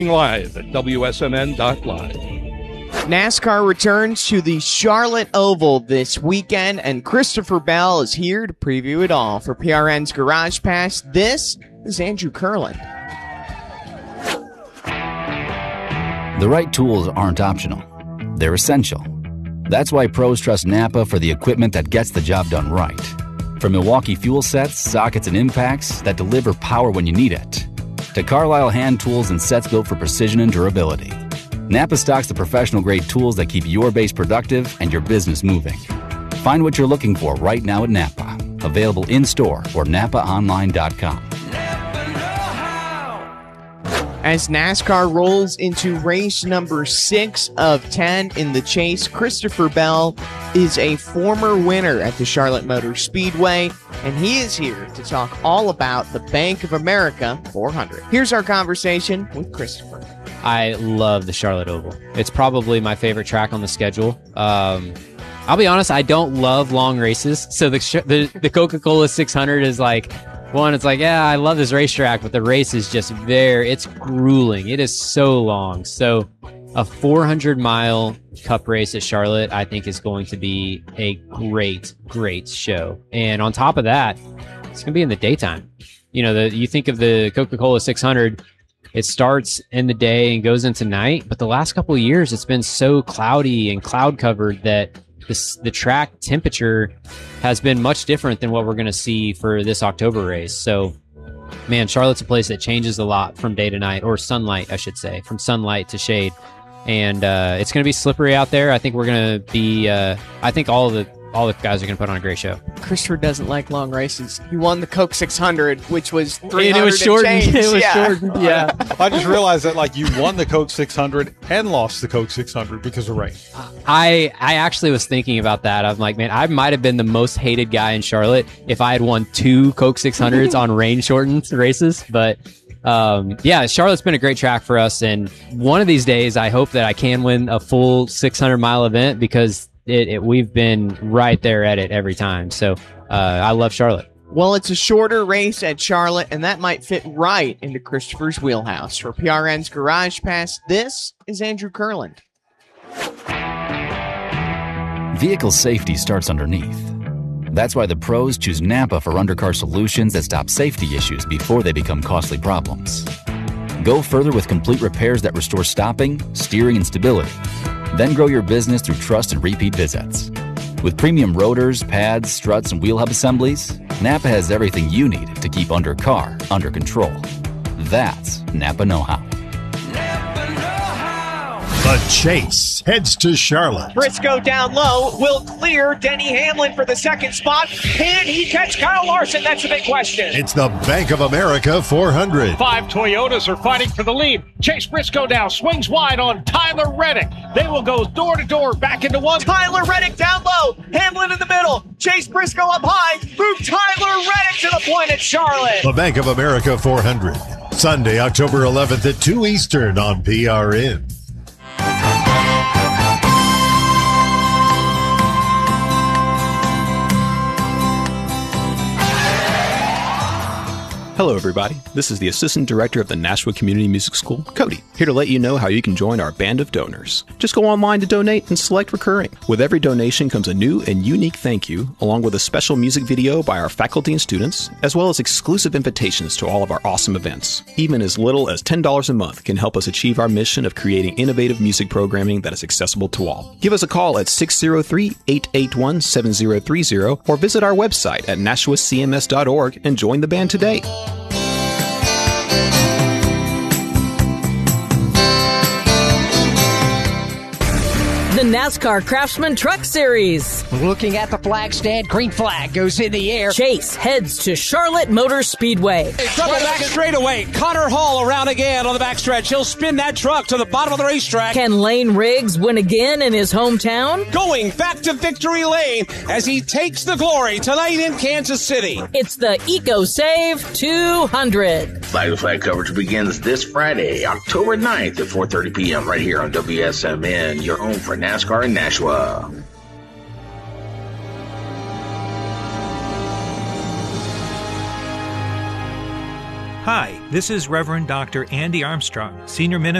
Live at WSMN.live. NASCAR returns to the Charlotte Oval this weekend, and Christopher Bell is here to preview it all. For PRN's Garage Pass, this is Andrew Kurland. The right tools aren't optional. They're essential. That's why pros trust Napa for the equipment that gets the job done right. From Milwaukee fuel sets, sockets, and impacts that deliver power when you need it, to Carlisle hand tools and sets built for precision and durability. Napa stocks the professional-grade tools that keep your base productive and your business moving. Find what you're looking for right now at Napa. Available in-store or NapaOnline.com. As NASCAR rolls into race number 6 of 10 in the chase, Christopher Bell is a former winner at the Charlotte Motor Speedway, and he is here to talk all about the Bank of America 400. Here's our conversation with Christopher. I love the Charlotte Oval. It's probably my favorite track on the schedule. I'll be honest, I don't love long races, so the Coca-Cola 600 is like, one, it's like, yeah, I love this racetrack, but the race is just it's grueling. It is so long. So a 400-mile cup race at Charlotte, I think, is going to be a great, great show. And on top of that, it's going to be in the daytime. You know, you think of the Coca-Cola 600, it starts in the day and goes into night, but the last couple of years, it's been so cloudy and cloud covered that the track temperature has been much different than what we're going to see for this October race. So, man, Charlotte's a place that changes a lot from day to night, or sunlight, I should say, from sunlight to shade. And it's going to be slippery out there. I think we're going to be, I think all the guys are going to put on a great show. Christopher doesn't like long races. He won the Coke 600, which was 300 and it was shortened. It was shortened. Yeah. I just realized that, like, you won the Coke 600 and lost the Coke 600 because of rain. I actually was thinking about that. I'm like, man, I might have been the most hated guy in Charlotte if I had won 2 Coke 600s on rain shortened races. But yeah, Charlotte's been a great track for us, and one of these days I hope that I can win a full 600-mile event, because we've been right there at it every time. So I love Charlotte. Well, it's a shorter race at Charlotte, and that might fit right into Christopher's wheelhouse. For PRN's Garage Pass, this is Andrew Kurland. Vehicle safety starts underneath. That's why the pros choose Napa for undercar solutions that stop safety issues before they become costly problems. Go further with complete repairs that restore stopping, steering, and stability. Then grow your business through trust and repeat visits. With premium rotors, pads, struts, and wheel hub assemblies, Napa has everything you need to keep undercar under control. That's Napa know-how. The chase heads to Charlotte. Briscoe down low will clear Denny Hamlin for the second spot. Can he catch Kyle Larson? That's a big question. It's the Bank of America 400. 5 Toyotas are fighting for the lead. Chase Briscoe now swings wide on Tyler Reddick. They will go door to door back into one. Tyler Reddick down low. Hamlin in the middle. Chase Briscoe up high. Move Tyler Reddick to the point at Charlotte. The Bank of America 400. Sunday, October 11th at 2 Eastern on PRN. Hello, everybody. This is the Assistant Director of the Nashua Community Music School, Cody, here to let you know how you can join our band of donors. Just go online to donate and select recurring. With every donation comes a new and unique thank you, along with a special music video by our faculty and students, as well as exclusive invitations to all of our awesome events. Even as little as $10 a month can help us achieve our mission of creating innovative music programming that is accessible to all. Give us a call at 603-881-7030 or visit our website at nashuacms.org and join the band today. The NASCAR Craftsman Truck Series. Looking at the flag stand, green flag goes in the air. Chase heads to Charlotte Motor Speedway. From the back straightaway, Connor Hall around again on the backstretch. He'll spin that truck to the bottom of the racetrack. Can Lane Riggs win again in his hometown? Going back to victory lane as he takes the glory tonight in Kansas City. It's the EcoSave 200. Flag coverage begins this Friday, October 9th at 4:30 p.m. right here on WSMN, your home for NASCAR in Nashua. Hi, This is Reverend Dr. Andy Armstrong, Senior Minister